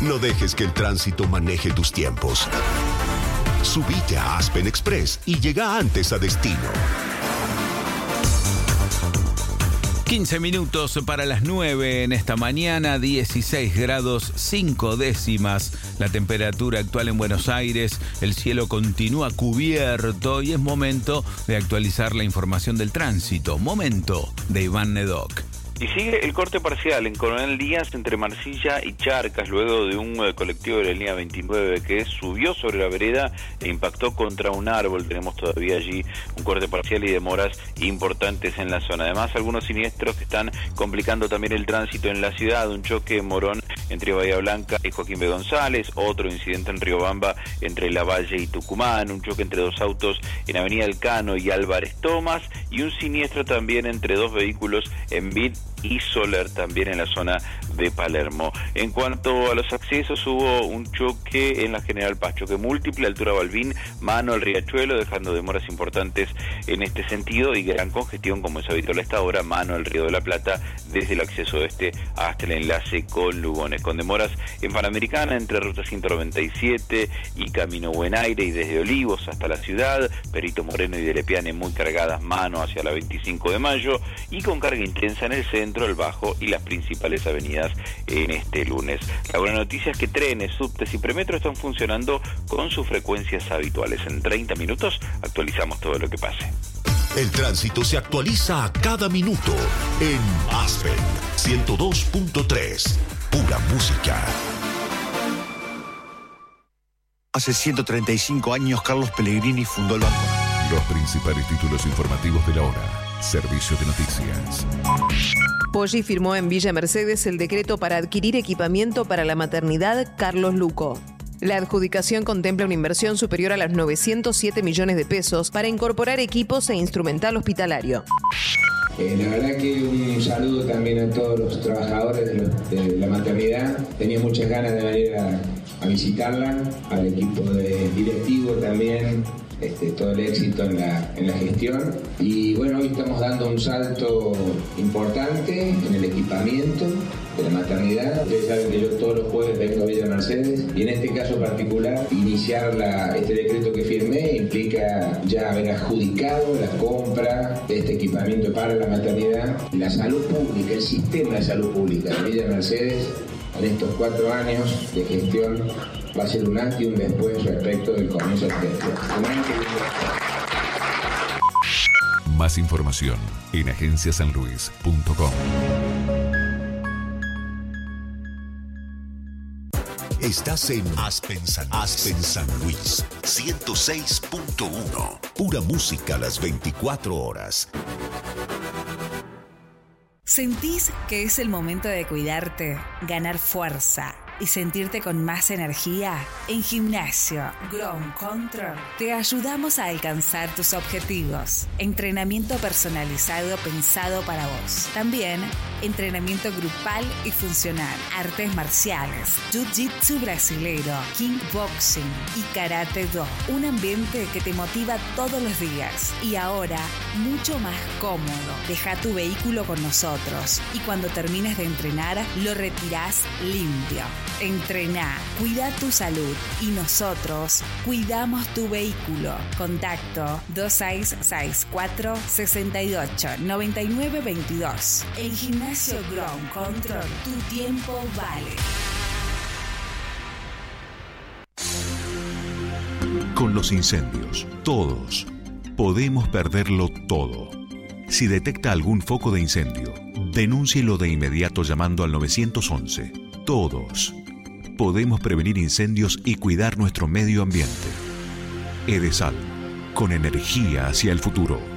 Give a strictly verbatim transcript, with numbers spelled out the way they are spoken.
No dejes que el tránsito maneje tus tiempos. Subite a Aspen Express y llega antes a destino. quince minutos para las nueve en esta mañana, dieciséis grados cinco décimas la temperatura actual en Buenos Aires. El cielo continúa cubierto y es momento de actualizar la información del tránsito. Momento de Iván Nedoc. Y sigue el corte parcial en Coronel Díaz entre Marsilla y Charcas, luego de un uh, colectivo de la línea veintinueve que subió sobre la vereda e impactó contra un árbol. Tenemos todavía allí un corte parcial y demoras importantes en la zona. Además, algunos siniestros que están complicando también el tránsito en la ciudad. Un choque en Morón entre Bahía Blanca y Joaquín B. González, otro incidente en Riobamba entre Lavalle y Tucumán, un choque entre dos autos en Avenida Elcano y Álvarez Tomás, y un siniestro también entre dos vehículos en Vid y Soler, también en la zona de Palermo. En cuanto a los accesos, hubo un choque en la General Paz, choque múltiple, altura Balbín, mano al Riachuelo, dejando demoras importantes en este sentido y gran congestión, como es habitual a esta hora, mano al Río de la Plata, desde el acceso este hasta el enlace con Lugones, con demoras en Panamericana entre Ruta ciento noventa y siete y Camino Buen Aire, y desde Olivos hasta la ciudad, Perito Moreno y Delepiane muy cargadas, mano hacia la veinticinco de mayo, y con carga intensa en el centro, el Bajo y las principales avenidas en este lunes. La buena noticia es que trenes, subtes y premetro están funcionando con sus frecuencias habituales. En treinta minutos actualizamos todo lo que pase. El tránsito se actualiza a cada minuto en Aspen ciento dos punto tres. Pura música. Hace ciento treinta y cinco años, Carlos Pellegrini fundó el banco. Los principales títulos informativos de la hora. Servicio de noticias. Poggi firmó en Villa Mercedes el decreto para adquirir equipamiento para la maternidad Carlos Luco. La adjudicación contempla una inversión superior a los novecientos siete millones de pesos para incorporar equipos e instrumental hospitalario. Eh, la verdad que un saludo también a todos los trabajadores de, los, de la maternidad. Tenía muchas ganas de venir a, a visitarla, al equipo de directivo también. Este, todo el éxito en la, en la gestión, y bueno, hoy estamos dando un salto importante en el equipamiento de la maternidad. Ustedes saben que yo todos los jueves vengo a Villa Mercedes, y en este caso particular iniciar la, este decreto que firmé implica ya haber adjudicado la compra de este equipamiento para la maternidad. La salud pública, el sistema de salud pública de Villa Mercedes en estos cuatro años de gestión va a ser un antes y un después respecto del comienzo de gestión. Más información en agencia san luis punto com. Estás en Aspen San, Aspen San Luis ciento seis punto uno. Pura música a las veinticuatro horas. ¿Sentís que es el momento de cuidarte, ganar fuerza y sentirte con más energía? En Gimnasio Ground Control te ayudamos a alcanzar tus objetivos. Entrenamiento personalizado pensado para vos. También entrenamiento grupal y funcional, artes marciales, jiu-jitsu brasilero, kickboxing y karate do. Un ambiente que te motiva todos los días. Y ahora, mucho más cómodo. Deja tu vehículo con nosotros y cuando termines de entrenar, lo retirás limpio. Entrená, cuida tu salud y nosotros cuidamos tu vehículo. Contacto dos seis seis cuatro, seis ocho, nueve nueve dos dos. En Gimnasio Ground Control, tu tiempo vale. Con los incendios, todos podemos perderlo todo. Si detecta algún foco de incendio, denúncielo de inmediato llamando al nueve once. Todos podemos prevenir incendios y cuidar nuestro medio ambiente. Edesal, con energía hacia el futuro.